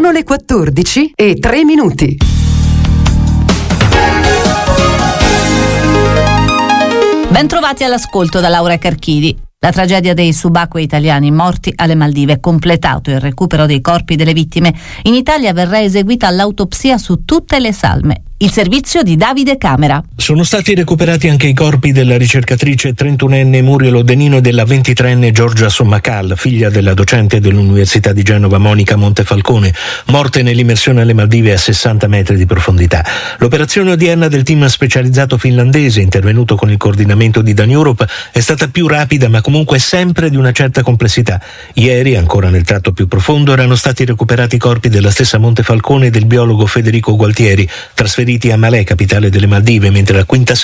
Sono le 14:03. Bentrovati all'ascolto da Laura Carchidi. La tragedia dei subacquei italiani morti alle Maldive, completato il recupero dei corpi delle vittime. In Italia verrà eseguita l'autopsia su tutte le salme. Il servizio di Davide Camera. Sono stati recuperati anche i corpi della ricercatrice 31enne Muriel Odenino e della 23enne Giorgia Sommacal, figlia della docente dell'Università di Genova Monica Montefalcone, morte nell'immersione alle Maldive a 60 metri di profondità. L'operazione odierna del team specializzato finlandese, intervenuto con il coordinamento di Dan Europe, è stata più rapida ma comunque sempre di una certa complessità. Ieri, ancora nel tratto più profondo, erano stati recuperati i corpi della stessa Montefalcone e del biologo Federico Gualtieri, trasferiti a Malé, capitale delle Maldive, mentre la quinta